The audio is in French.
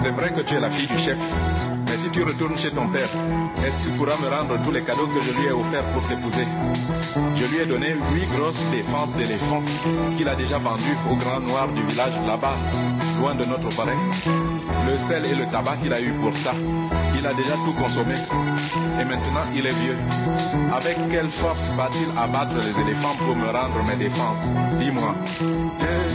C'est vrai que tu es la fille du chef, mais si tu retournes chez ton père, est-ce qu'il pourra me rendre tous les cadeaux que je lui ai offerts pour t'épouser? Je lui ai donné 8 grosses défenses d'éléphant qu'il a déjà vendues au grand noir du village là-bas, loin de notre forêt. Le sel et le tabac qu'il a eu pour ça, il a déjà tout consommé. Et maintenant, il est vieux. Avec quelle force va-t-il abattre les éléphants pour me rendre mes défenses? Dis-moi.